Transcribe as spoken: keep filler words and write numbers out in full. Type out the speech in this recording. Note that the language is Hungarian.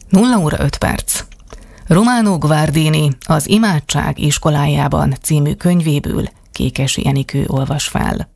nulla óra öt perc. Romano Guardini Az imádság iskolájában című könyvéből Kékesi Enikő olvas fel.